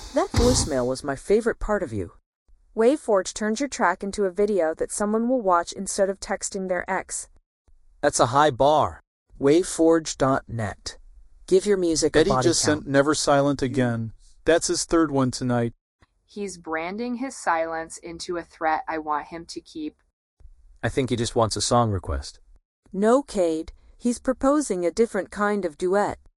That voicemail was my favorite part of you. WaveForge turns your track into a video that someone will watch instead of texting their ex. That's a high bar. Waveforge.net. Give your music a Eddie body just count. sent Never Silent again. That's his third one tonight. He's branding his silence into a threat I want him to keep. I think he just wants a song request. No, Cade. He's proposing a different kind of duet.